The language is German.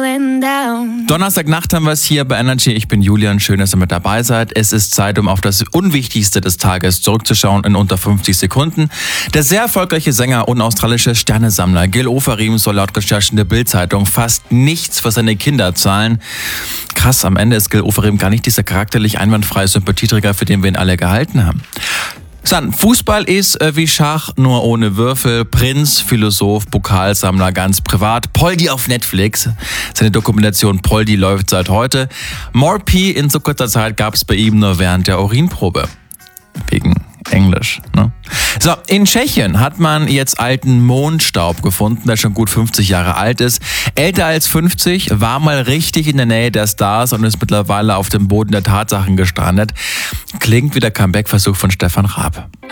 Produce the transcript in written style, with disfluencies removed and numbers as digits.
going down. Donnerstagnacht haben wir es hier bei Energy. Ich bin Julian, schön, dass ihr mit dabei seid. Es ist Zeit, um auf das Unwichtigste des Tages zurückzuschauen in unter 50 Sekunden. Der sehr erfolgreiche Sänger und australische Sternesammler Gil Ofarim soll laut Recherchen der Bild-Zeitung fast nichts für seine Kinder zahlen. Krass, am Ende ist Gil Ofarim gar nicht dieser charakterlich einwandfreie Sympathieträger, für den wir ihn alle gehalten haben. Dann, Fußball ist wie Schach, nur ohne Würfel. Prinz, Philosoph, Pokalsammler, ganz privat. Poldi auf Netflix. Seine Dokumentation Poldi läuft seit heute. More P in so kurzer Zeit gab es bei ihm nur während der Urinprobe. Wegen Englisch, ne? So, in Tschechien hat man jetzt alten Mondstaub gefunden, der schon gut 50 Jahre alt ist. Älter als 50, war mal richtig in der Nähe der Stars und ist mittlerweile auf dem Boden der Tatsachen gestrandet. Klingt wie der Comeback-Versuch von Stefan Raab.